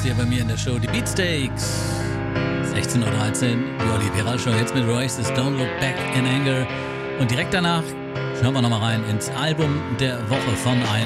hier bei mir in der Show, die Beatsteaks. 16:13 Uhr, die Olli Peral Show, jetzt mit Royce's Don't Look Back in Anger. Und direkt danach schauen wir nochmal rein ins Album der Woche von einem